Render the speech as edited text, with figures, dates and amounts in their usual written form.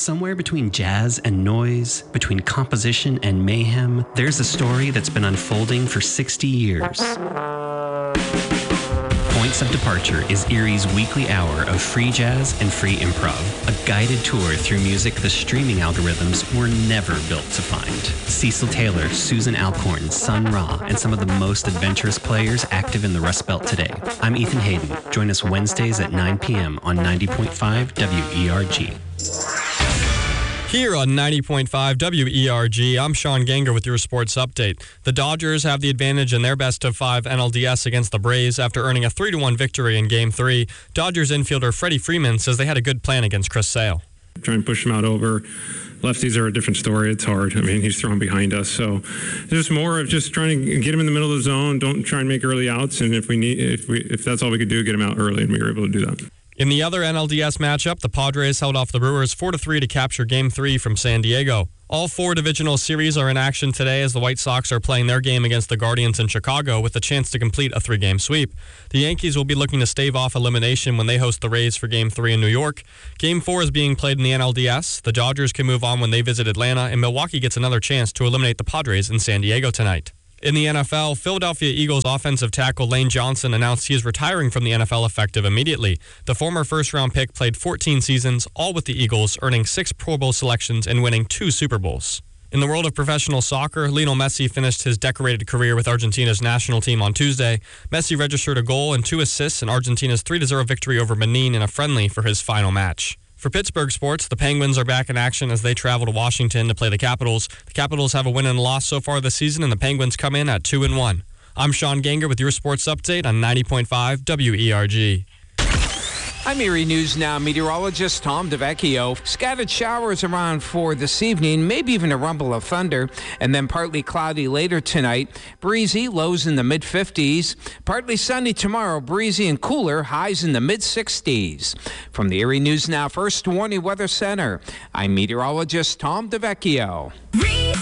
somewhere between jazz and noise, between composition and mayhem, there's a story that's been unfolding for 60 years. Points of Departure is Erie's weekly hour of free jazz and free improv, a guided tour through music the streaming algorithms were never built to find. Cecil Taylor, Susan Alcorn, Sun Ra, and some of the most adventurous players active in the Rust Belt today. I'm Ethan Hayden. Join us Wednesdays at 9 p.m. on 90.5 WERG. Here on 90.5 WERG, I'm Sean Ganger with your sports update. The Dodgers have the advantage in their best of 5 NLDS against the Braves after earning a 3-1 victory in Game 3. Dodgers infielder Freddie Freeman says they had a good plan against Chris Sale. Try and push him out over. Lefties are a different story. It's hard. I mean, he's thrown behind us. So there's more of just trying to get him in the middle of the zone. Don't try and make early outs. And if that's all we could do, get him out early, and we were able to do that. In the other NLDS matchup, the Padres held off the Brewers 4-3 to capture Game 3 from San Diego. All 4 divisional series are in action today as the White Sox are playing their game against the Guardians in Chicago with a chance to complete a 3-game sweep. The Yankees will be looking to stave off elimination when they host the Rays for Game 3 in New York. Game 4 is being played in the NLDS. The Dodgers can move on when they visit Atlanta, and Milwaukee gets another chance to eliminate the Padres in San Diego tonight. In the NFL, Philadelphia Eagles offensive tackle Lane Johnson announced he is retiring from the NFL effective immediately. The former first-round pick played 14 seasons, all with the Eagles, earning 6 Pro Bowl selections and winning 2 Super Bowls. In the world of professional soccer, Lionel Messi finished his decorated career with Argentina's national team on Tuesday. Messi registered a goal and 2 assists in Argentina's 3-0 victory over Benin in a friendly for his final match. For Pittsburgh sports, the Penguins are back in action as they travel to Washington to play the Capitals. The Capitals have a win and a loss so far this season, and the Penguins come in at 2-1. I'm Sean Ganger with your sports update on 90.5 WERG. I'm Erie News Now meteorologist Tom DeVecchio. Scattered showers around for this evening, maybe even a rumble of thunder, and then partly cloudy later tonight. Breezy, lows in the mid-50s. Partly sunny tomorrow, breezy and cooler, highs in the mid-60s. From the Erie News Now First Warning Weather Center, I'm meteorologist Tom DeVecchio.